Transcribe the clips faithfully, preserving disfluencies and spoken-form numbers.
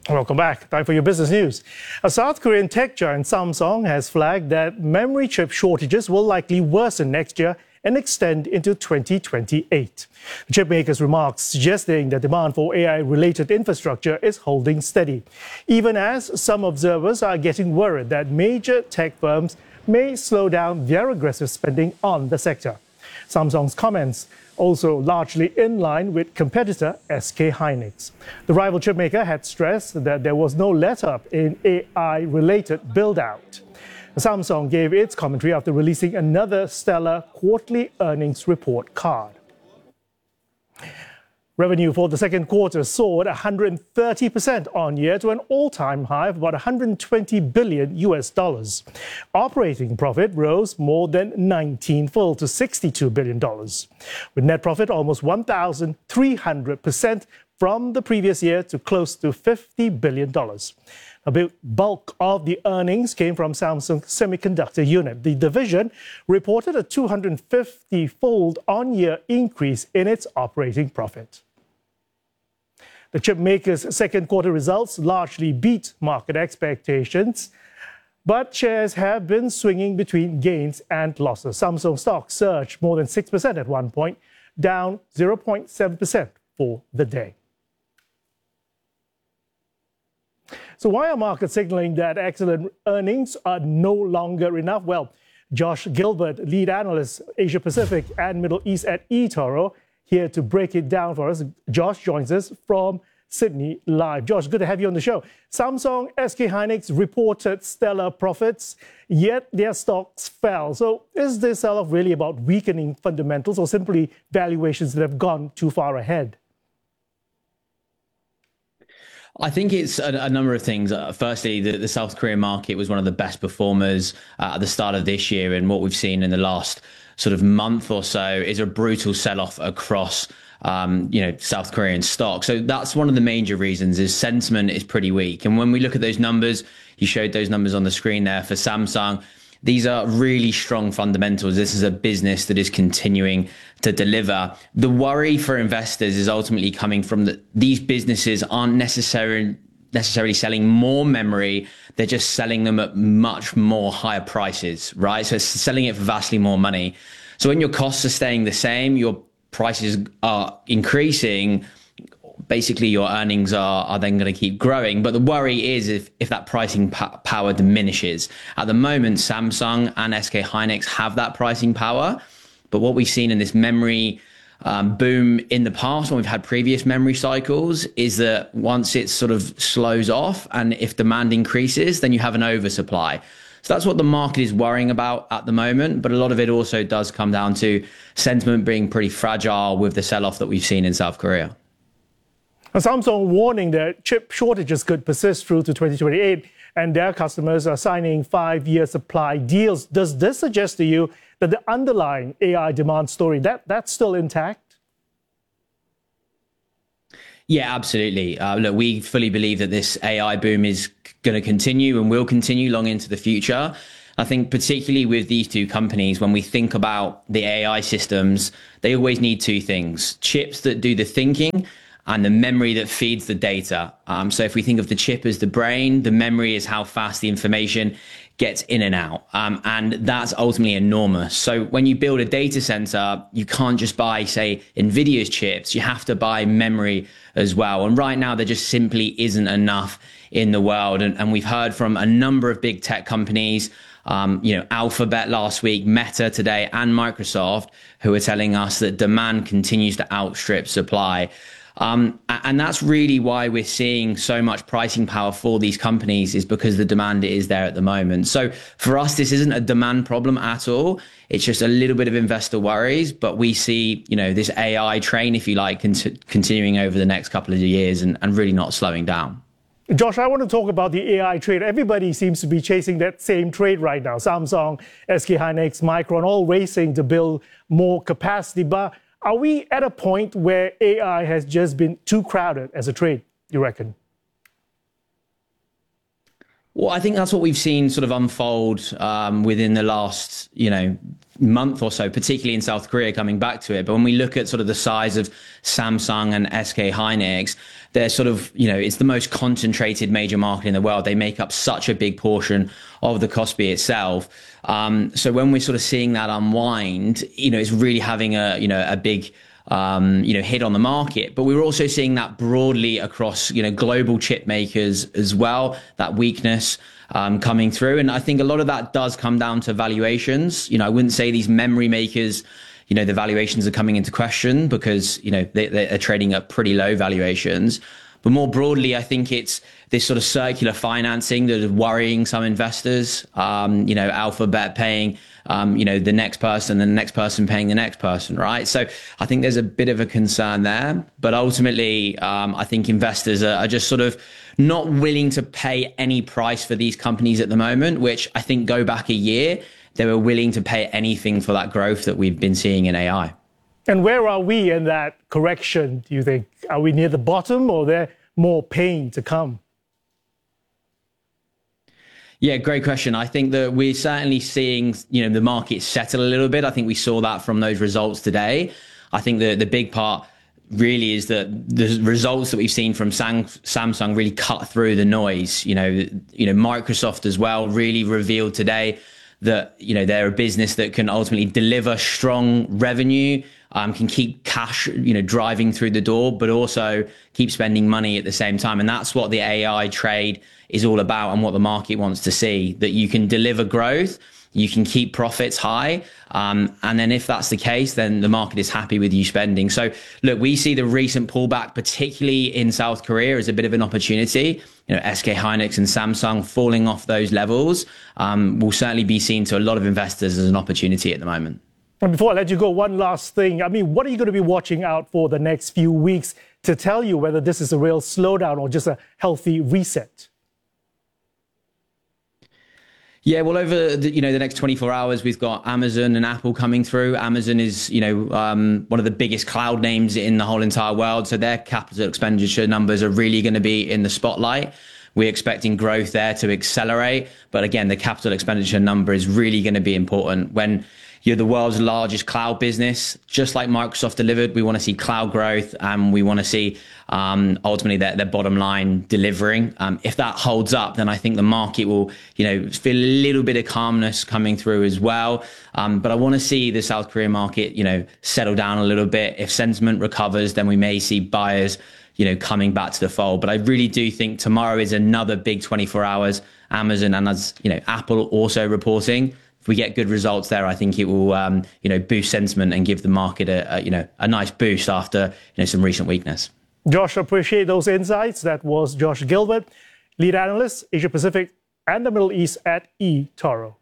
Welcome back. Time for your business news. A South Korean tech giant Samsung has flagged that memory chip shortages will likely worsen next year and extend into twenty twenty-eight. The chipmaker's remarks suggesting that demand for A I-related infrastructure is holding steady, even as some observers are getting worried that major tech firms may slow down their aggressive spending on the sector. Samsung's comments also largely in line with competitor S K Hynix. The rival chipmaker had stressed that there was no let-up in A I-related build-out. Samsung gave its commentary after releasing another stellar quarterly earnings report card. Revenue for the second quarter soared one hundred thirty percent on year to an all-time high of about one hundred twenty billion U S dollars. Operating profit rose more than nineteen-fold to sixty-two billion dollars, with net profit almost one thousand three hundred percent from the previous year to close to fifty billion dollars. A big bulk of the earnings came from Samsung Semiconductor Unit. The division reported a two hundred fifty-fold on-year increase in its operating profit. The chipmaker's second quarter results largely beat market expectations, but shares have been swinging between gains and losses. Samsung stock surged more than six percent at one point, down zero point seven percent for the day. So why are markets signaling that excellent earnings are no longer enough? Well, Josh Gilbert, lead analyst, Asia Pacific and Middle East at eToro, here to break it down for us. Josh joins us from Sydney live. Josh, good to have you on the show. Samsung, S K Hynix reported stellar profits, yet their stocks fell. So is this sell-off really about weakening fundamentals or simply valuations that have gone too far ahead? I think it's a, a number of things. Uh, firstly, the, the South Korean market was one of the best performers uh, at the start of this year, and what we've seen in the last sort of month or so is a brutal sell-off across um, you know, South Korean stock. So that's one of the major reasons is sentiment is pretty weak. And when we look at those numbers, you showed those numbers on the screen there for Samsung. These are really strong fundamentals. This is a business that is continuing to deliver. The worry for investors is ultimately coming from that these businesses aren't necessarily necessarily selling more memory. They're just selling them at much more higher prices, right? So it's selling it for vastly more money. So when your costs are staying the same, your prices are increasing, basically your earnings are, are then going to keep growing. But the worry is if, if that pricing power diminishes. At the moment, Samsung and S K Hynix have that pricing power. But what we've seen in this memory um, boom in the past, when we've had previous memory cycles, is that once it sort of slows off and if demand increases, then you have an oversupply. So that's what the market is worrying about at the moment. But a lot of it also does come down to sentiment being pretty fragile with the sell-off that we've seen in South Korea. And Samsung warning that chip shortages could persist through to twenty twenty-eight, and their customers are signing five-year supply deals. Does this suggest to you that the underlying A I demand story, that, that's still intact? Yeah, absolutely. Uh, look, we fully believe that this A I boom is going to continue and will continue long into the future. I think particularly with these two companies, when we think about the A I systems, they always need two things: chips that do the thinking and the memory that feeds the data. Um, so if we think of the chip as the brain, the memory is how fast the information gets in and out. Um, and that's ultimately enormous. So when you build a data center, you can't just buy, say, NVIDIA's chips. You have to buy memory as well. And right now, there just simply isn't enough in the world. And, and we've heard from a number of big tech companies, um, you know, Alphabet last week, Meta today, and Microsoft, who are telling us that demand continues to outstrip supply. Um, and that's really why we're seeing so much pricing power for these companies, is because the demand is there at the moment. So for us, this isn't a demand problem at all. It's just a little bit of investor worries, but we see, you know, this A I train, if you like, cont- continuing over the next couple of years and, and really not slowing down. Josh, I want to talk about the A I trade. Everybody seems to be chasing that same trade right now. Samsung, S K Hynix, Micron, all racing to build more capacity. But are we at a point where A I has just been too crowded as a trade, you reckon? Well, I think that's what we've seen sort of unfold um, within the last, you know, month or so, particularly in South Korea, coming back to it. But when we look at sort of the size of Samsung and S K Hynix, they're sort of, you know, it's the most concentrated major market in the world. They make up such a big portion of the Kospi itself. Um, so when we're sort of seeing that unwind, you know, it's really having a, you know, a big, um, you know, hit on the market. But we were also seeing that broadly across, you know, global chip makers as well, that weakness um, coming through. And I think a lot of that does come down to valuations. You know, I wouldn't say these memory makers, you know, the valuations are coming into question because, you know, they, they're trading at pretty low valuations. But more broadly, I think it's this sort of circular financing that is worrying some investors. Um, you know, Alphabet paying, um, you know, the next person and the next person paying the next person, right? So I think there's a bit of a concern there. But ultimately, um, I think investors are, are just sort of not willing to pay any price for these companies at the moment, which I think go back a year, they were willing to pay anything for that growth that we've been seeing in A I. And where are we in that correction, do you think? Are we near the bottom or there more pain to come? Yeah, great question. I think that we're certainly seeing, you know, the market settle a little bit. I think we saw that from those results today. I think the, the big part really is that the results that we've seen from Sam, Samsung really cut through the noise. You know, you know, Microsoft as well really revealed today that, you know, they're a business that can ultimately deliver strong revenue, um, can keep cash, you know, driving through the door, but also keep spending money at the same time. And that's what the A I trade is all about and what the market wants to see, that you can deliver growth, you can keep profits high. Um, and then if that's the case, then the market is happy with you spending. So look, we see the recent pullback, particularly in South Korea, as a bit of an opportunity. You know, S K Hynix and Samsung falling off those levels um, will certainly be seen to a lot of investors as an opportunity at the moment. And before I let you go, one last thing. I mean, what are you going to be watching out for the next few weeks to tell you whether this is a real slowdown or just a healthy reset? Yeah, well, over the, you know, the next twenty-four hours, we've got Amazon and Apple coming through. Amazon is, you know, um, one of the biggest cloud names in the whole entire world. So their capital expenditure numbers are really going to be in the spotlight. We're expecting growth there to accelerate. But again, the capital expenditure number is really going to be important. When you're the world's largest cloud business, just like Microsoft delivered, we want to see cloud growth and we want to see um, ultimately their, their bottom line delivering. Um, if that holds up, then I think the market will, you know, feel a little bit of calmness coming through as well. Um, but I want to see the South Korean market, you know, settle down a little bit. If sentiment recovers, then we may see buyers, you know, coming back to the fold. But I really do think tomorrow is another big twenty-four hours. Amazon and, as you know, Apple also reporting. If we get good results there, I think it will, um, you know, boost sentiment and give the market a, a, you know, a nice boost after, you know, some recent weakness. Josh, appreciate those insights. That was Josh Gilbert, lead analyst, Asia Pacific and the Middle East at eToro.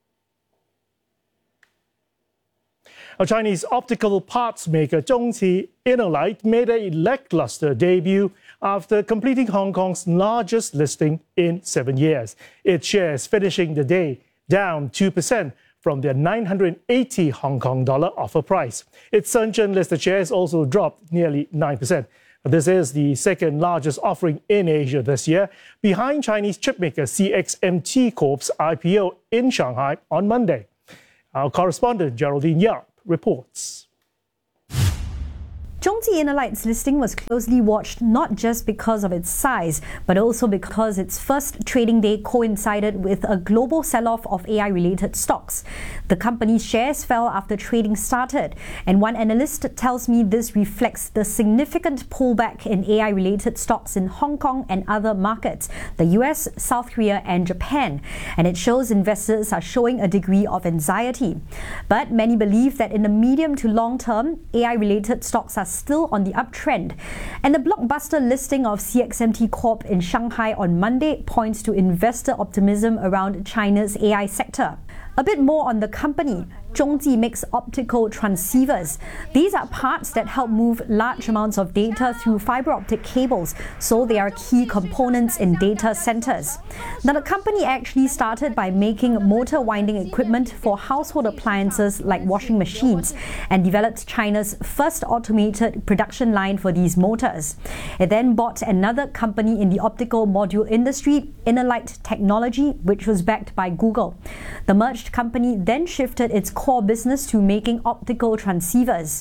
A Chinese optical parts maker Zhongqi InnoLight made a lackluster debut after completing Hong Kong's largest listing in seven years. Its shares finishing the day down two percent from their nine hundred eighty Hong Kong dollar offer price. Its Shenzhen listed shares also dropped nearly nine percent. This is the second largest offering in Asia this year, behind Chinese chipmaker C X M T Corp's I P O in Shanghai on Monday. Our correspondent Geraldine Yap reports. Zhongqi InnoLight's listing was closely watched not just because of its size, but also because its first trading day coincided with a global sell-off of A I-related stocks. The company's shares fell after trading started, and one analyst tells me this reflects the significant pullback in A I-related stocks in Hong Kong and other markets, the U S, South Korea and Japan, and it shows investors are showing a degree of anxiety. But many believe that in the medium to long term, A I-related stocks are still on the uptrend. And the blockbuster listing of C X M T Corp in Shanghai on Monday points to investor optimism around China's A I sector. A bit more on the company. Zhongqi makes optical transceivers. These are parts that help move large amounts of data through fiber optic cables, so they are key components in data centers. Now, the company actually started by making motor winding equipment for household appliances like washing machines and developed China's first automated production line for these motors. It then bought another company in the optical module industry, InnoLight Technology, which was backed by Google. The merged company then shifted its core business to making optical transceivers.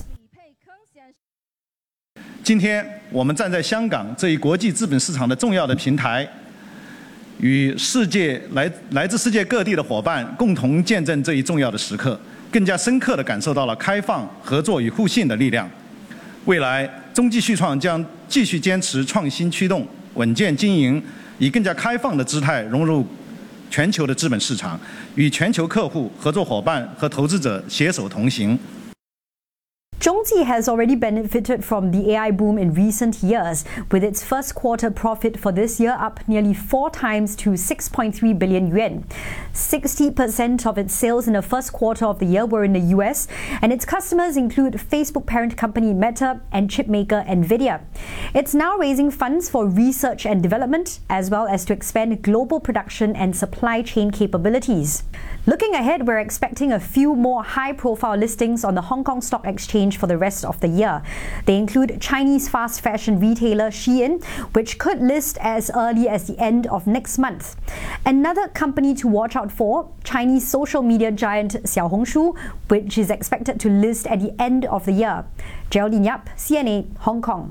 今天我们站在香港这一国际资本市场的重要的平台，与世界来来自世界各地的伙伴共同见证这一重要的时刻，更加深刻地感受到了开放、合作与互信的力量。未来，中继续创将继续坚持创新驱动、稳健经营，以更加开放的姿态融入全球的资本市场，与全球客户、合作伙伴和投资者携手同行。 Zhongji has already benefited from the A I boom in recent years, with its first quarter profit for this year up nearly four times to six point three billion yuan. sixty percent of its sales in the first quarter of the year were in the U S, and its customers include Facebook parent company Meta and chipmaker Nvidia. It's now raising funds for research and development, as well as to expand global production and supply chain capabilities. Looking ahead, we're expecting a few more high-profile listings on the Hong Kong Stock Exchange for the rest of the year. They include Chinese fast fashion retailer Shein, which could list as early as the end of next month. Another company to watch out for, Chinese social media giant Xiaohongshu, which is expected to list at the end of the year. Geraldine Yap, C N A, Hong Kong.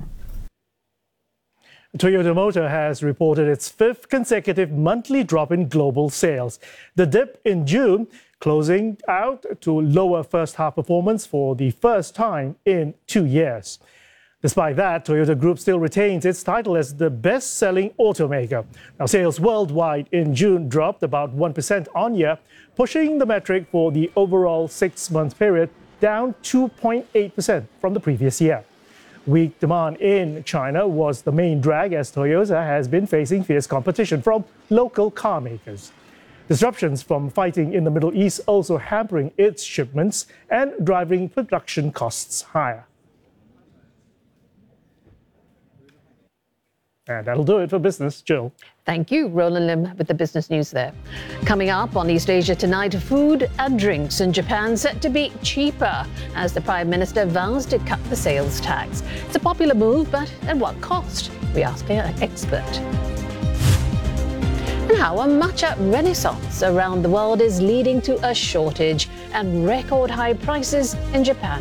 Toyota Motor has reported its fifth consecutive monthly drop in global sales. The dip in June closing out to lower first-half performance for the first time in two years. Despite that, Toyota Group still retains its title as the best-selling automaker. Now, sales worldwide in June dropped about one percent on year, pushing the metric for the overall six-month period down two point eight percent from the previous year. Weak demand in China was the main drag, as Toyota has been facing fierce competition from local car makers. Disruptions from fighting in the Middle East also hampering its shipments and driving production costs higher. And that'll do it for business. Jill. Thank you, Roland Lim, with the business news there. Coming up on East Asia tonight, food and drinks in Japan set to be cheaper as the Prime Minister vows to cut the sales tax. It's a popular move, but at what cost? We ask an expert. And how a matcha renaissance around the world is leading to a shortage and record high prices in Japan.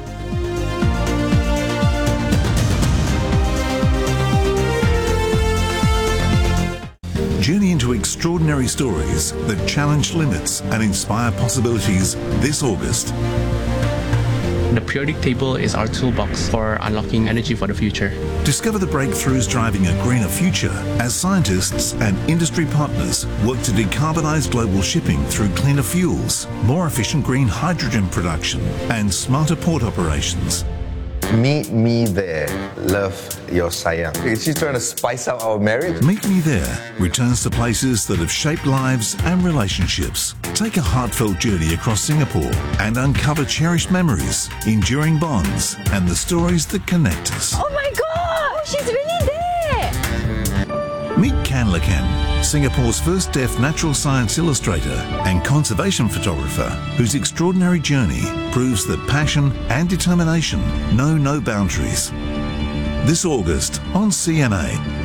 Journey into extraordinary stories that challenge limits and inspire possibilities this August. The periodic table is our toolbox for unlocking energy for the future. Discover the breakthroughs driving a greener future as scientists and industry partners work to decarbonize global shipping through cleaner fuels, more efficient green hydrogen production, and smarter port operations. Meet me there. Love your sayang. She's trying to spice up our marriage. Meet Me There returns to places that have shaped lives and relationships. Take a heartfelt journey across Singapore and uncover cherished memories, enduring bonds, and the stories that connect us. Oh my God! She's really there! Meet Kan Lakan, Singapore's first deaf natural science illustrator and conservation photographer, whose extraordinary journey proves that passion and determination know no boundaries. This August on C N A.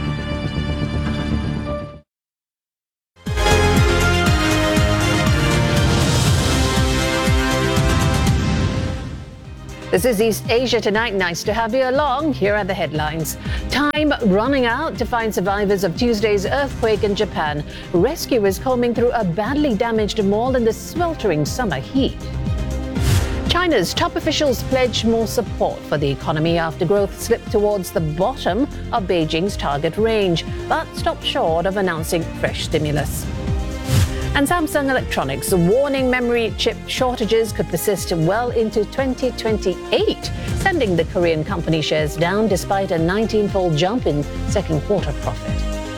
This is East Asia Tonight. Nice to have you along. Here are the headlines. Time running out to find survivors of Tuesday's earthquake in Japan. Rescuers combing through a badly damaged mall in the sweltering summer heat. China's top officials pledge more support for the economy after growth slipped towards the bottom of Beijing's target range, but stopped short of announcing fresh stimulus. And Samsung Electronics warning memory chip shortages could persist well into twenty twenty-eight, sending the Korean company shares down despite a nineteen-fold jump in second quarter profit.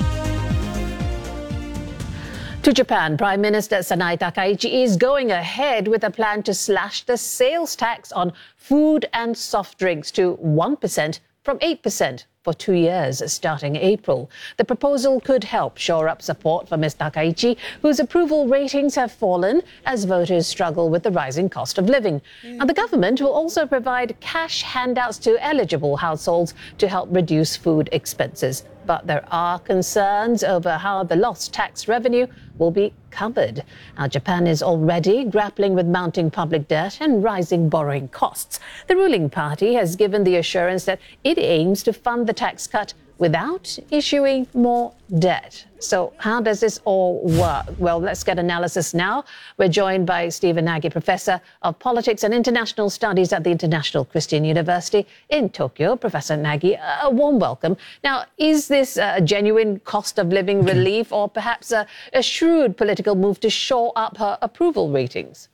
To Japan, Prime Minister Sanai Takaichi is going ahead with a plan to slash the sales tax on food and soft drinks to one percent from eight percent for two years starting April. The proposal could help shore up support for Miz Takaichi, whose approval ratings have fallen as voters struggle with the rising cost of living. Mm. And the government will also provide cash handouts to eligible households to help reduce food expenses. But there are concerns over how the lost tax revenue will be cupboard. Now, Japan is already grappling with mounting public debt and rising borrowing costs. The ruling party has given the assurance that it aims to fund the tax cut without issuing more debt. So how does this all work? Well, let's get analysis now. We're joined by Stephen Nagy, Professor of Politics and International Studies at the International Christian University in Tokyo. Professor Nagy, a warm welcome. Now, is this a genuine cost of living relief or perhaps a, a shrewd political move to shore up her approval ratings?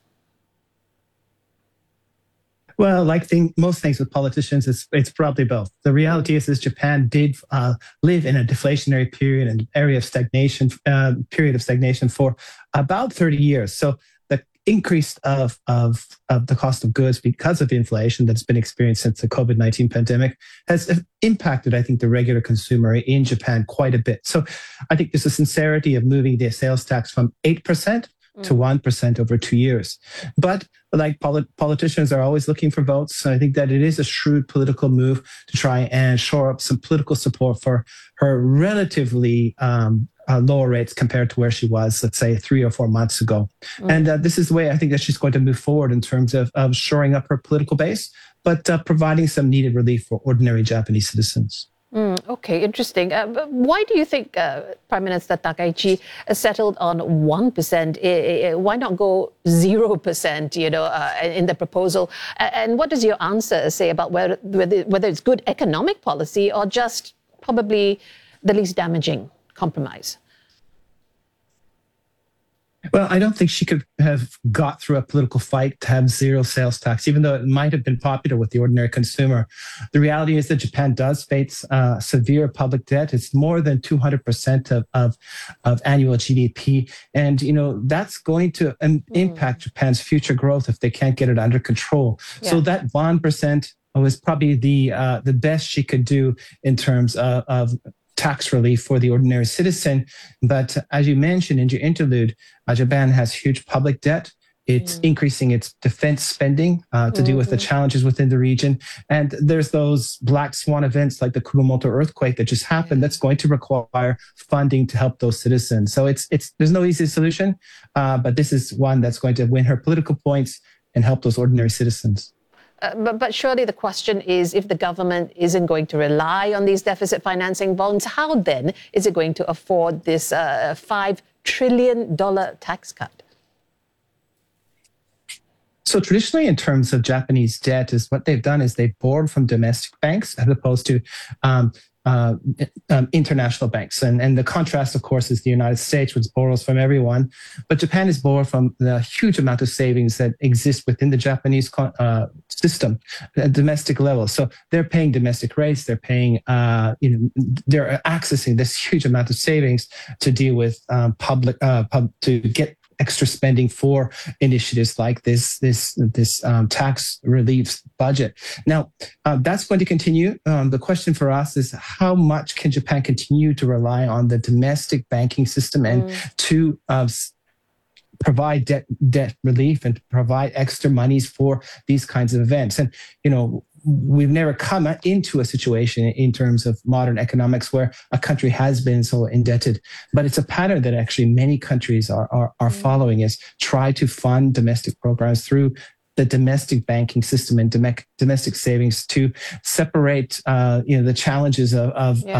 Well, like thing, most things with politicians, it's, it's probably both. The reality is, is Japan did uh, live in a deflationary period and area of stagnation, uh, period of stagnation for about thirty years. So the increase of, of, of the cost of goods because of inflation that's been experienced since the COVID nineteen pandemic has impacted, I think, the regular consumer in Japan quite a bit. So I think there's a sincerity of moving the sales tax from eight percent to one percent over two years. But like polit- politicians are always looking for votes, so I think that it is a shrewd political move to try and shore up some political support for her relatively um, uh, lower rates compared to where she was, let's say, three or four months ago. Mm. And uh, this is the way I think that she's going to move forward in terms of, of shoring up her political base, but uh, providing some needed relief for ordinary Japanese citizens. Mm, okay, interesting. Uh, but why do you think uh, Prime Minister Takaichi settled on one percent? Why not go zero percent, you know, uh, in the proposal? And what does your answer say about whether, whether, whether it's good economic policy or just probably the least damaging compromise? Well, I don't think she could have got through a political fight to have zero sales tax, even though it might have been popular with the ordinary consumer. The reality is that Japan does face uh, severe public debt. It's more than two hundred percent of, of, of annual G D P. And, you know, that's going to um, mm. impact Japan's future growth if they can't get it under control. Yeah. So that one percent was probably the, uh, the best she could do in terms of, of tax relief for the ordinary citizen. But as you mentioned in your interlude, uh, Japan has huge public debt. It's mm. increasing its defense spending uh, to mm-hmm. deal with the challenges within the region. And there's those black swan events like the Kumamoto earthquake that just happened that's going to require funding to help those citizens. So it's it's there's no easy solution, uh, but this is one that's going to win her political points and help those ordinary citizens. Uh, but, but surely the question is, if the government isn't going to rely on these deficit financing bonds, how then is it going to afford this uh, five trillion dollars tax cut? So traditionally, in terms of Japanese debt, is what they've done is they've borrowed from domestic banks as opposed to um, uh, um, international banks. And, and the contrast, of course, is the United States, which borrows from everyone. But Japan is borrowed from the huge amount of savings that exist within the Japanese uh, system at domestic level. So they're paying domestic rates. They're paying, uh, you know, they're accessing this huge amount of savings to deal with um, public, uh, pub, to get extra spending for initiatives like this this this um, tax relief budget. Now, uh, that's going to continue. Um, the question for us is, how much can Japan continue to rely on the domestic banking system and mm. to uh, provide debt debt relief and provide extra monies for these kinds of events? And, you know, we've never come into a situation in terms of modern economics where a country has been so indebted, but it's a pattern that actually many countries are, are, are following, is try to fund domestic programs through the domestic banking system and domestic savings to separate, uh, you know, the challenges of, of yeah.